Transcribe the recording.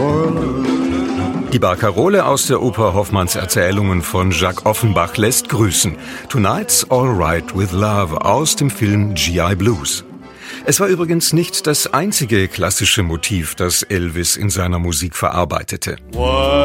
for love. Die Barkarole aus der Oper Hoffmanns Erzählungen von Jacques Offenbach lässt grüßen. Tonight's All Right with Love aus dem Film G.I. Blues. Es war übrigens nicht das einzige klassische Motiv, das Elvis in seiner Musik verarbeitete.